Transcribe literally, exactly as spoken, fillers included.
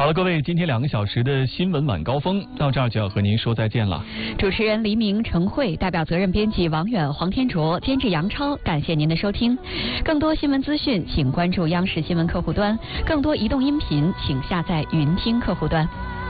好了，各位，今天两个小时的新闻晚高峰到这儿就要和您说再见了。 主持人黎明、陈慧，代表责任编辑王远、黄天卓，监制杨超，感谢您的收听。更多新闻资讯，请关注央视新闻客户端；更多移动音频，请下载云听客户端。